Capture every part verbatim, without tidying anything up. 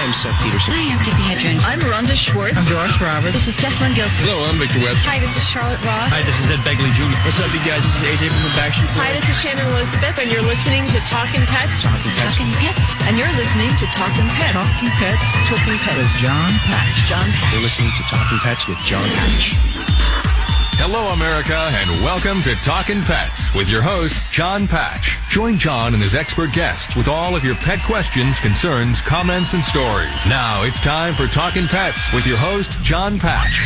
I'm Seth Peterson. Hi, I'm Tippi Hedren. I'm Rhonda Schwartz. I'm Doris Roberts. This is Jessalyn Gilson. Hello, I'm Victor Webb. Hi, this is Charlotte Ross. Hi, this is Ed Begley Junior What's up, you guys? This is A J from the Backstreet Boys. Hi, this is Shannon Elizabeth, and you're listening to Talkin' Pets. Talking Pets. Talking Pets. And you're listening to Talkin' Pets. Talking Pets. Talking Pets. With John Patch. John Patch. You're listening to Talking Pets with John Patch. Hello, America, and welcome to Talkin' Pets with your host, John Patch. Join John and his expert guests with all of your pet questions, concerns, comments, and stories. Now it's time for Talkin' Pets with your host, John Patch.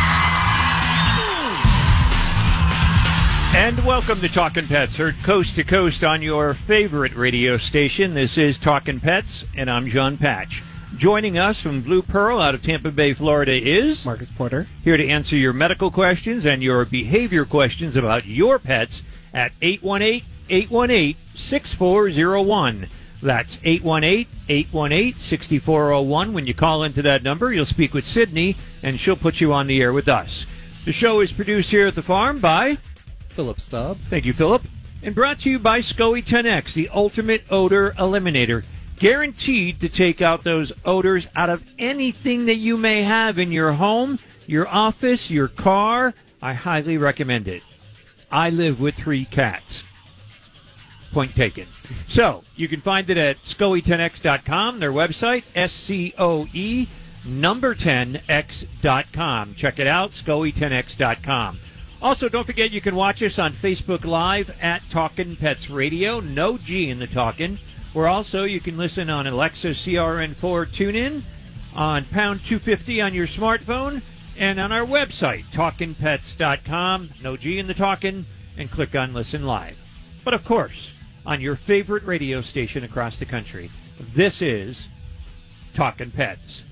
And welcome to Talkin' Pets, heard coast to coast on your favorite radio station. This is Talkin' Pets, and I'm John Patch. Joining us from Blue Pearl out of Tampa Bay, Florida is Marcus Porter. Here to answer your medical questions and your behavior questions about your pets at eight one eight, eight one eight, six four zero one. That's eight one eight, eight one eight, six four zero one. When you call into that number, you'll speak with Sydney, and she'll put you on the air with us. The show is produced here at the farm by Philip Staub. Thank you, Philip. And brought to you by SCOE ten X, the ultimate odor eliminator. Guaranteed to take out those odors out of anything that you may have in your home, your office, your car. I highly recommend it. I live with three cats. Point taken. So, you can find it at scoe ten x dot com, their website, S C O E number ten x dot com. Check it out, scoe ten x dot com. Also, don't forget you can watch us on Facebook Live at Talkin' Pets Radio. No G in the Talkin'. Where also you can listen on Alexa C R N four TuneIn, on pound two fifty on your smartphone, and on our website, talkin pets dot com, no G in the Talkin', and click on Listen Live. But of course, on your favorite radio station across the country, this is Talkin' Pets.